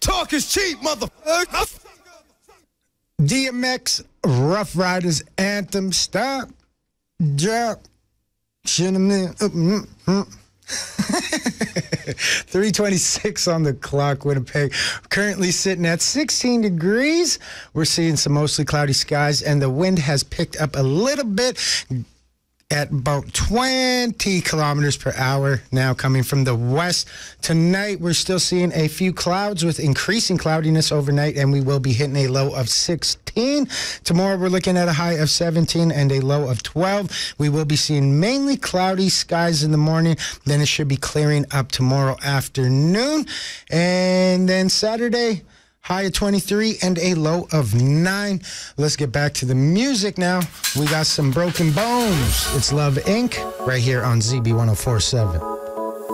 Talk is cheap, motherfucker. DMX Rough Riders anthem. Stop, drop, cinnamon. 3:26 on the clock, Winnipeg. Currently sitting at 16 degrees. We're seeing some mostly cloudy skies, and the wind has picked up a little bit at about 20 kilometers per hour now, coming from the west. Tonight, we're still seeing a few clouds with increasing cloudiness overnight, and we will be hitting a low of 16. Tomorrow, we're looking at a high of 17 and a low of 12. We will be seeing mainly cloudy skies in the morning. Then it should be clearing up tomorrow afternoon. And then Saturday, high of 23 and a low of 9. Let's get back to the music now. We got some Broken Bones. It's Love Inc. right here on ZB 104.7.